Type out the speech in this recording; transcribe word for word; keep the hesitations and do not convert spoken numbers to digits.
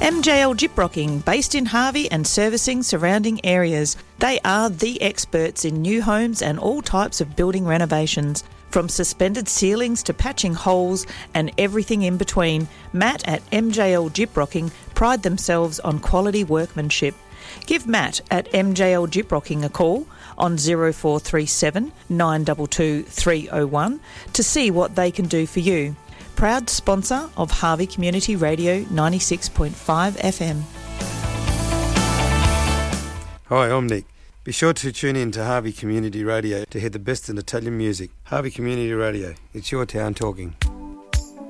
M J L Gyprocking, based in Harvey and servicing surrounding areas. They are the experts in new homes and all types of building renovations. From suspended ceilings to patching holes and everything in between, Matt at M J L Gyprocking pride themselves on quality workmanship. Give Matt at M J L Gyprocking a call on zero four three seven, nine two two, three oh one to see what they can do for you. Proud sponsor of Harvey Community Radio ninety-six point five F M. Hi, I'm Nick. Be sure to tune in to Harvey Community Radio to hear the best in Italian music. Harvey Community Radio, it's your town talking.